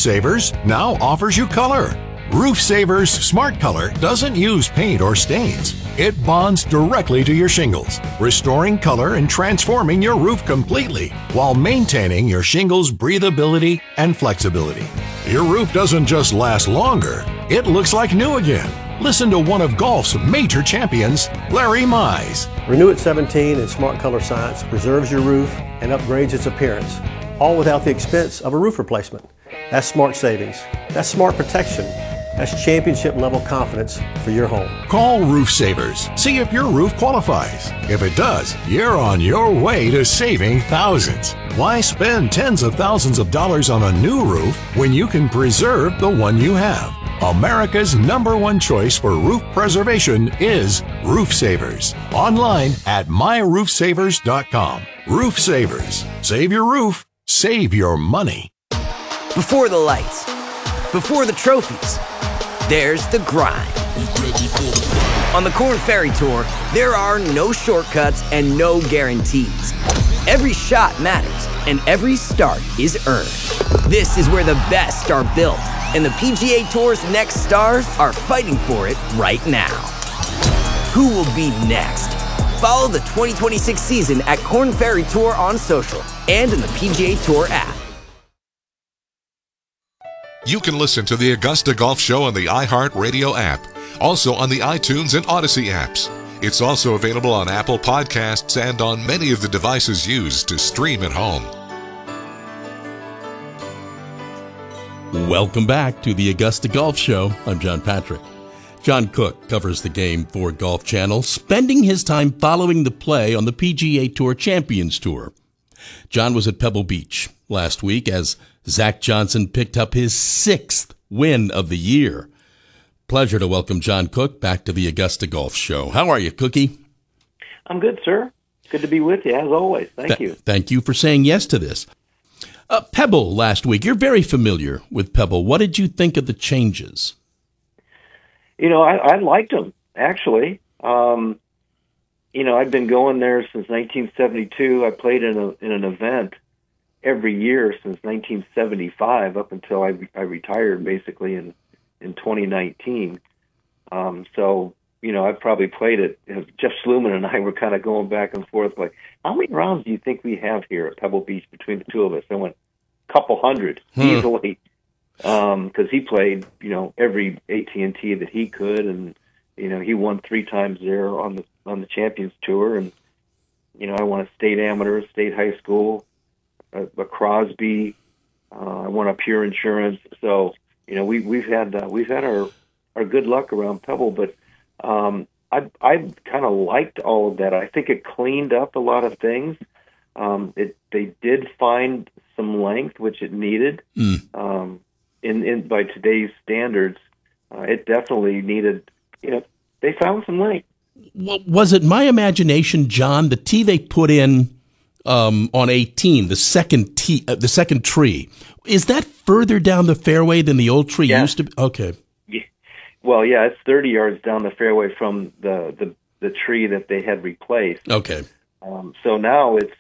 Savers now offers you color. Roof Savers Smart Color doesn't use paint or stains. It bonds directly to your shingles, restoring color and transforming your roof completely while maintaining your shingles' breathability and flexibility. Your roof doesn't just last longer, it looks like new again. Listen to one of golf's major champions, Larry Mize. Renew at 17 and Smart Color Science preserves your roof and upgrades its appearance, all without the expense of a roof replacement. That's smart savings. That's smart protection. That's championship-level confidence for your home. Call Roof Savers. See if your roof qualifies. If it does, you're on your way to saving thousands. Why spend tens of thousands of dollars on a new roof when you can preserve the one you have? America's #1 choice for roof preservation is Roof Savers. Online at myroofsavers.com. Roof Savers. Save your roof. Save your money. Before the lights, before the trophies, there's the grind. On the Korn Ferry Tour, there are no shortcuts and no guarantees. Every shot matters, and every start is earned. This is where the best are built, and the PGA Tour's next stars are fighting for it right now. Who will be next? Follow the 2026 season at Korn Ferry Tour on social and in the PGA Tour app. You can listen to the Augusta Golf Show on the iHeartRadio app, also on the iTunes and Odyssey apps. It's also available on Apple Podcasts and on many of the devices used to stream at home. Welcome back to the Augusta Golf Show. I'm John Patrick. John Cook covers the game for Golf Channel, spending his time following the play on the PGA Tour Champions Tour. John was at Pebble Beach last week as Zach Johnson picked up his 6th win of the year. Pleasure to welcome John Cook back to the Augusta Golf Show. How are you, Cookie? I'm good, sir. Good to be with you, as always. Thank you. Thank you for saying yes to this. Pebble last week. You're very familiar with Pebble. What did you think of the changes? You know, I liked them, actually. You know, I've been going there since 1972. I played in an event every year since 1975 up until I retired, basically, in 2019. So, you know, I've probably played it. Jeff Sluman and I were kind of going back and forth, like, how many rounds do you think we have here at Pebble Beach between the two of us? I went a couple hundred easily, because he played, you know, every AT&T that he could, and you know, he won 3 times there on the Champions Tour, and you know, I won a state amateur, state high school, a Crosby. I won a Pure Insurance. So you know, we've had our good luck around Pebble, but I kind of liked all of that. I think it cleaned up a lot of things. They did find some length, which it needed. In by today's standards, it definitely needed. You know, they found some length. Was it my imagination, John? The tee they put in on 18, the second tree, is that further down the fairway than the old tree used to be? Okay. Yeah. Well, yeah, it's 30 yards down the fairway from the tree that they had replaced. Okay. So now it's,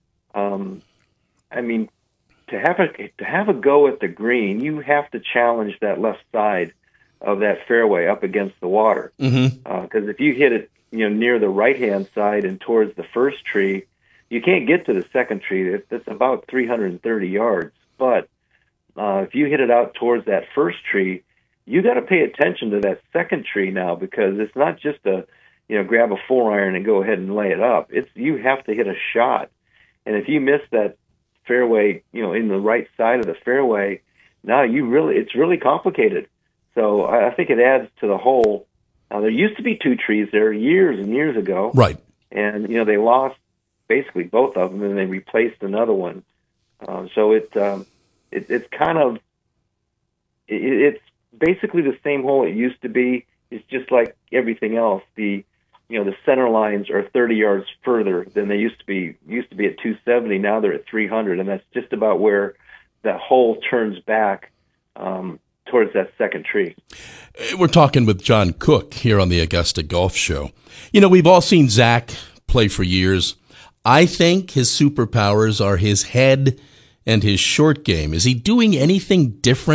I mean, to have a go at the green, you have to challenge that left side of that fairway up against the water. Because if you hit it, you know, near the right-hand side and towards the first tree, you can't get to the second tree. That's about 330 yards. But if you hit it out towards that first tree, you got to pay attention to that second tree now, because it's not just grab a 4-iron and go ahead and lay it up. You have to hit a shot, and if you miss that fairway, you know, in the right side of the fairway, now it's really complicated. So I think it adds to the whole. There used to be 2 trees there years and years ago, right? And you know, they lost basically both of them, and they replaced another one. So it's kind of it's basically the same hole it used to be. It's just like everything else. The center lines are 30 yards further than they used to be. Used to be at 270. Now they're at 300, and that's just about where that hole turns back towards that second tree. We're talking with John Cook here on the Augusta Golf Show. You know, we've all seen Zach play for years. I think his superpowers are his head and his short game. Is he doing anything different